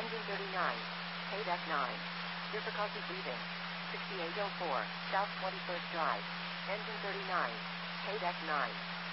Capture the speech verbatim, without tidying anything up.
Engine thirty-nine. Paydeck nine. Difficulty breathing. sixty-eight oh four. South twenty-first Drive. Engine thirty-nine. Paydeck nine.